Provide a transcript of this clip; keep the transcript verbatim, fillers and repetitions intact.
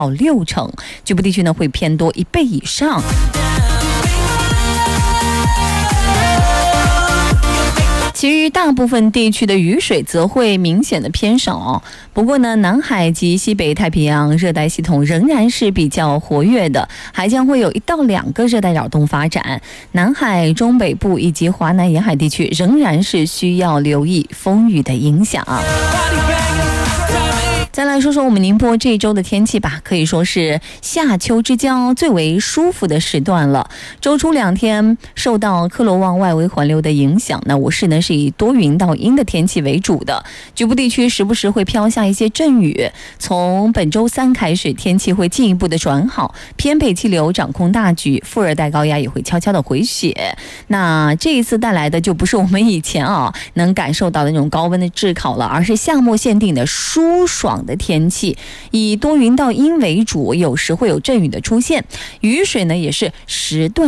到六成，局部地区呢会偏多一倍以上。其余大部分地区的雨水则会明显的偏少，不过呢，南海及西北太平洋热带系统仍然是比较活跃的，还将会有一到两个热带扰动发展。南海中北部以及华南沿海地区仍然是需要留意风雨的影响。再来说说我们宁波这周的天气吧，可以说是夏秋之交最为舒服的时段了。周初两天受到科罗旺外围环流的影响，那我市呢是以多云到阴的天气为主的，局部地区时不时会飘下一些阵雨。从本周三开始，天气会进一步的转好，偏北气流掌控大局，副热带高压也会悄悄的回血。那这一次带来的就不是我们以前啊能感受到的那种高温的炙烤了，而是夏末限定的舒爽的天气，以多云到阴为主，有时会有阵雨的出现，雨水呢也是时断